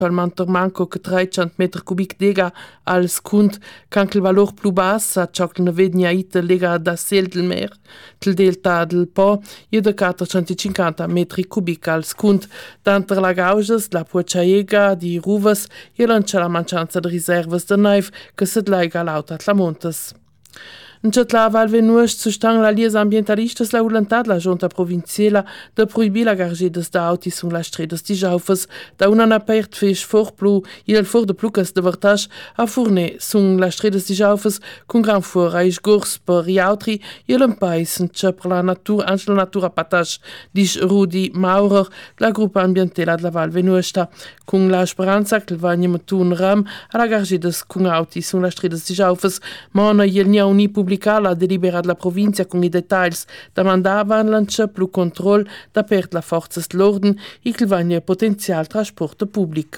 Attualmente manco che 300 metri cubic d'ega al secund, canche il valore più basso, ciò che ne vedi ita lega da sel del mer, del delta del Po, e da 450 metri cubic al secund. Tanto la gauges, la pucciaiega di ruvas, e lancia la mancanza di riservas de neve che se lega l'auto Atlamontes. In la Val Venush sustan la lies ambientalistas la voluntat la Junta Provinciala de prohibir la gargedes d'autis sur la stredes di Jaufes, da un an apert fech for plu, il for de plucas de vertage a fourner sur la stredes di Jaufes con gran fuora e gors per i altri, il un pais per la natura, anche la natura patage, dice Rudi Maurer, la gruppa ambientala de la Val Venusta, con la speranza che vanno un ram alla gargedes con autis sur la stredes di Jaufes, ma non il nia uni la delibera della provincia con i dettagli damandavan lancia più control da per la forza dell'ordine e che vagna potenziale trasporto pubblico.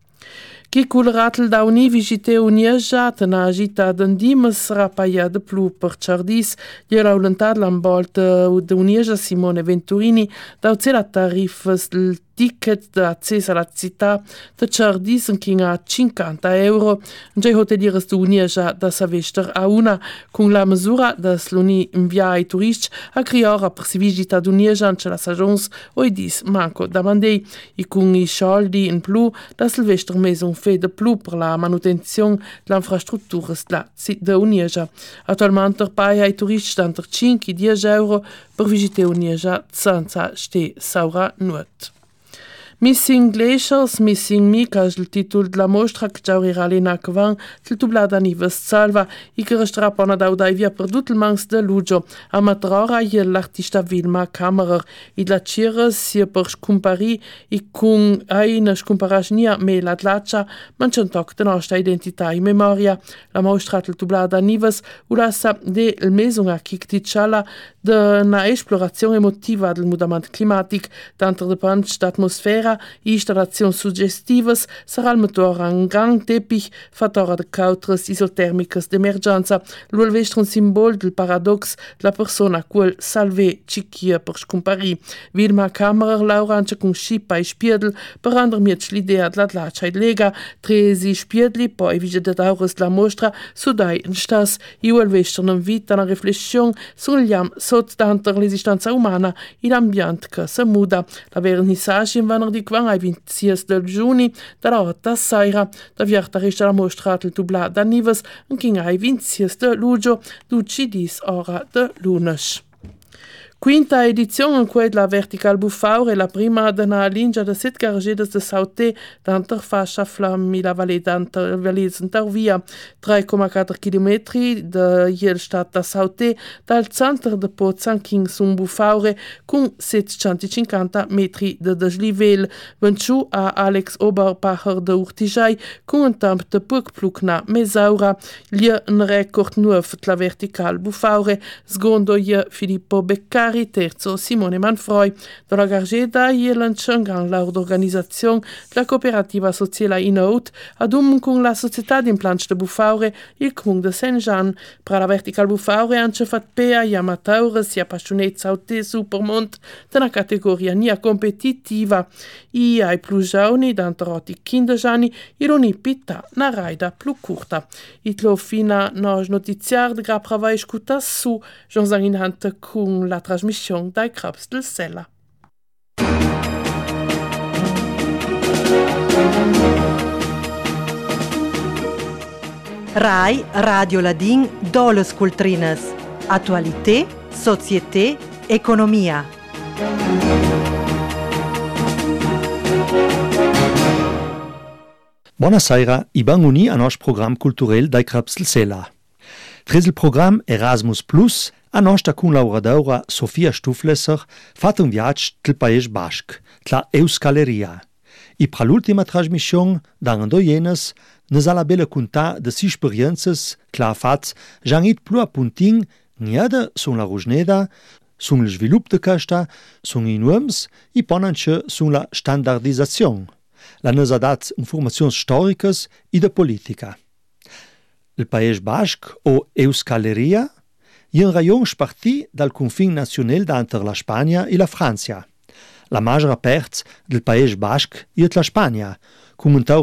Chi culratel da uni visite unieja tena agita d'andimes rapaia de plu per ciardis, gliela volontat l'ambolta de unieja Simone Venturini da la tarifas del ticket d'accesso alla città de ciardis in a 50 euro. Già hotelieres de unieja da savester a una con la misura da sluni invia ai turisti a criora per si visita d'unieja anche la sagions o i dis manco da mandei e con i soldi in plu da silvester meson fe de plu per la manutenzione dell'infrastruttura da Unieja. Attualmente paga ai turisti entre 5 e 10 euro per visitare Unieja senza ste saura nuot. Missing Glaciers, Missing Me, che è il titolo della mostra che già era lena che van, il tublada Nives Salva, e che resterà poi da udai via per tutto il mans de Lugio. A matrora l'artista Vilma Kammerer, e la cira sia per scompari, e con una scomparagnia me la tlaccia, ma c'è un tocco di nostra identità e memoria. La mostra il tublada Nives, ulassa de il meson a Kiktichala, de una esplorazione emotiva del mutamento climatico, tanto depende dall'atmosfera e installazioni suggestive, sarà il motore un gran teppich, fattore di cautres isotermicas d'emergenza, l'ulvestre un simbolo del paradox della persona quel salve cicchia per scomparì. Vilma Kammerer lauranza con scipa e spiedel per rendermi l'idea della tlaccia e lega, tresi spiedli, poi visitatori della mostra, sudai in stas, e l'ulvestre non vita una riflessione sugli am sottanto l'esistenza umana e l'ambiente che si muda. La vernissage in venerdì quan ai 26 del giugno dalla 8 sera da vierta resta la mostra del tublada Nives un king ai 26 de luglio d'11 ora de lunes. Quinta edizione in cui la Vertical Bufaure, la prima della linea de 7 gargedes de Sauté d'Anterfascia Flammi la Valle d'Antervia, 3,4 km de Jel Stadt da Sauté, dal centro de Pozanking sun Bufaure con 750 metri de deslivel, venciu a Alex Oberpacher de Urtijai con un tempo de poc plucna mesaura, lia un record nuovo la Vertical Bufaure, secondo Filippo Beccari, terzo Simone Manfroi. Dalla Gargeda lancia un gran lavoro d'organizzazione della cooperativa sociale Inaut ad con la società di implanti de Bufaure il comune de Saint-Jean. Per la Vertical Bufaure hanno fatto pea gli amatori sia appassionati sauté supermont della categoria nia competitiva e ai più giovani d'antaroti 15 anni ironi pitta na raida più corta. Itlo fina nos notiziar de graprava escuta su Jean-Zanginante con la trasmissione dai Krabs del Sella. Rai Radio Ladin Doles Cultrines. Attualité, société, economia. Buonasera e benvenuti al nostro programma culturale dai Krabs del Sella. Tras il programma Erasmus Plus, a nostra collaboradora Sofia Stuflesser fatto un viaggio del Paese Basco, la Euskaleria. E per l'ultima trasmissione, dando jenes, ne alla bella contà de si esperienze che ha fatto già nicht più a puntin, niede sulla Rogneda, sul sviluppo de questa, sui norms e ponanche sulla standardizzazione. La ne ha dat informazioni storiche e de politica. Il Paese Basco, o Euskaleria, è un rayon sparti dal confine nazionale entre la Spagna e la Francia. La maggior parte del Paese Basco è la Spagna, commentau